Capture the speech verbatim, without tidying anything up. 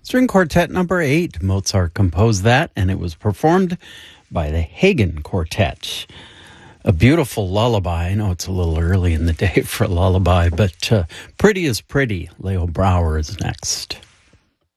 String Quartet number eight. Mozart composed that, and it was performed by the Hagen Quartet. A beautiful lullaby. I know it's a little early in the day for a lullaby, but uh, Pretty is Pretty. Leo Brouwer is next.